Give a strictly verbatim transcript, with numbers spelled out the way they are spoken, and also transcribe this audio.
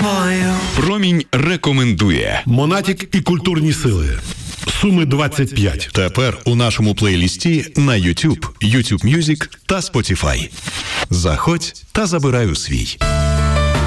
тобою. Промінь рекомендує. Монатік і культурні сили. Суми двадцять п'ять. Тепер у нашому плейлісті на YouTube, YouTube Music та Spotify. Заходь та забирай у свій.